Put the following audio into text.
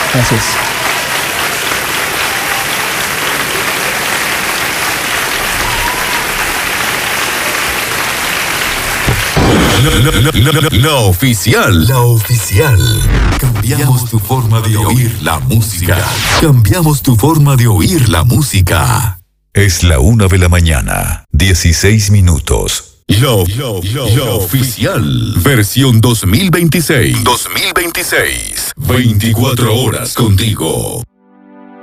Gracias. La oficial. La oficial. Cambiamos tu forma de oír la música. Cambiamos tu forma de oír la música. Es la 1 de la mañana, 16 minutos. La oficial. Versión 2026. 24 horas contigo.